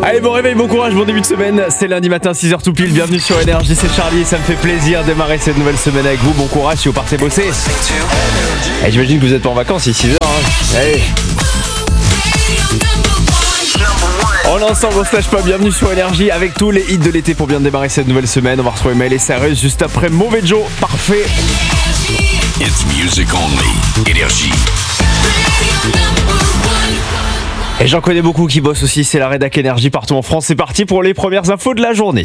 Allez, bon réveil, bon courage, bon début de semaine. C'est lundi matin, 6h tout pile. Bienvenue sur Énergie, c'est Charlie. Ça me fait plaisir de démarrer cette nouvelle semaine avec vous. Bon courage si vous partez bosser. Et j'imagine que vous êtes pas en vacances, il est 6h. Allez. En ensemble, on se lâche pas. Bienvenue sur Énergie avec tous les hits de l'été pour bien démarrer cette nouvelle semaine. On va retrouver Maël et Cyrus juste après Mauvais Joe. Parfait. It's music only. Énergie. Et j'en connais beaucoup qui bossent aussi, c'est la rédac Énergie partout en France. C'est parti pour les premières infos de la journée.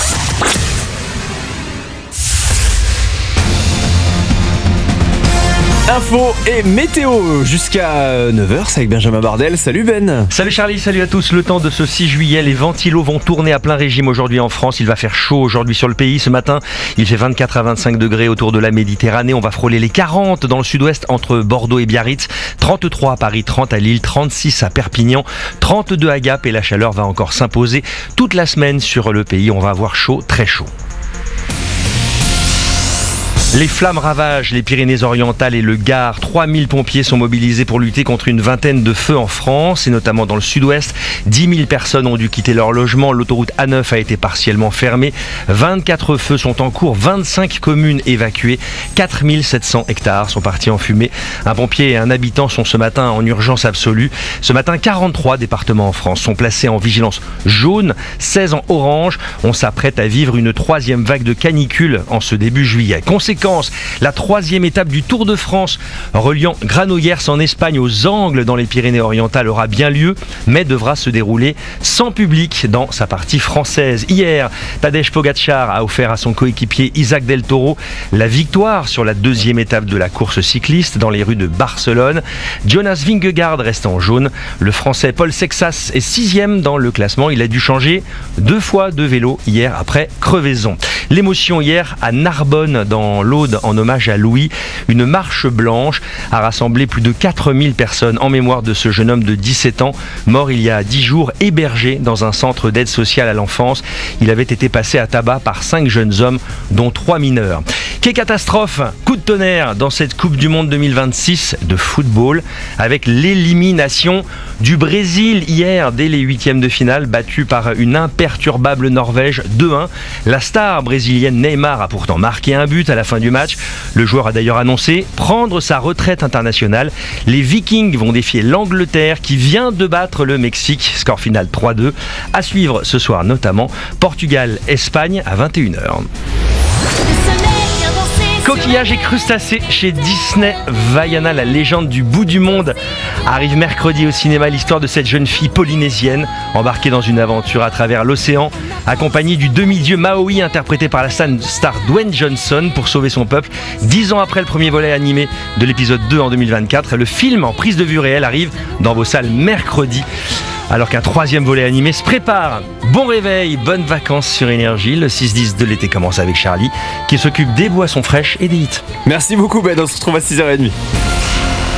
Info et météo jusqu'à 9h, c'est avec Benjamin Bardel. Salut Ben. Salut Charlie, salut à tous. Le temps de ce 6 juillet, les ventilos vont tourner à plein régime aujourd'hui en France. Il va faire chaud aujourd'hui sur le pays. Ce matin, il fait 24 à 25 degrés autour de la Méditerranée. On va frôler les 40 dans le sud-ouest entre Bordeaux et Biarritz. 33 à Paris, 30 à Lille, 36 à Perpignan, 32 à Gap et la chaleur va encore s'imposer toute la semaine sur le pays. On va avoir chaud, très chaud. Les flammes ravagent les Pyrénées-Orientales et le Gard. 3000 pompiers sont mobilisés pour lutter contre une vingtaine de feux en France, et notamment dans le sud-ouest. 10 000 personnes ont dû quitter leur logement. L'autoroute A9 a été partiellement fermée. 24 feux sont en cours, 25 communes évacuées. 4700 hectares sont partis en fumée. Un pompier et un habitant sont ce matin en urgence absolue. Ce matin, 43 départements en France sont placés en vigilance jaune, 16 en orange. On s'apprête à vivre une troisième vague de canicule en ce début juillet. Conséquence, la troisième étape du Tour de France reliant Granollers en Espagne aux Angles dans les Pyrénées-Orientales aura bien lieu, mais devra se dérouler sans public dans sa partie française. Hier, Tadej Pogačar a offert à son coéquipier Isaac Del Toro la victoire sur la deuxième étape de la course cycliste dans les rues de Barcelone. Jonas Vingegaard reste en jaune. Le Français Paul Sexas est 6e dans le classement. Il a dû changer 2 fois de vélo hier après crevaison. L'émotion hier à Narbonne dans l'Aude en hommage à Louis. Une marche blanche a rassemblé plus de 4000 personnes en mémoire de ce jeune homme de 17 ans, mort il y a 10 jours, hébergé dans un centre d'aide sociale à l'enfance. Il avait été passé à tabac par 5 jeunes hommes, dont 3 mineurs. Quelle catastrophe! Coup de tonnerre dans cette Coupe du Monde 2026 de football, avec l'élimination du Brésil hier dès les 8e de finale, battu par une imperturbable Norvège 2-1. La star brésilienne Neymar a pourtant marqué un but à la fin du match. Le joueur a d'ailleurs annoncé prendre sa retraite internationale. Les Vikings vont défier l'Angleterre qui vient de battre le Mexique. Score final 3-2. À suivre ce soir notamment Portugal-Espagne à 21h. Coquillages et crustacés chez Disney. Vaiana, la légende du bout du monde, arrive mercredi au cinéma. L'histoire de cette jeune fille polynésienne embarquée dans une aventure à travers l'océan, accompagnée du demi-dieu Maui interprété par la star Dwayne Johnson pour sauver son peuple. 10 ans après le premier volet animé de l'épisode 2 en 2024, le film en prise de vue réelle arrive dans vos salles mercredi, alors qu'un troisième volet animé se prépare. Bon réveil, bonnes vacances sur Énergie. Le 6-10 de l'été commence avec Charlie, qui s'occupe des boissons fraîches et des hits. Merci beaucoup Ben, on se retrouve à 6h30.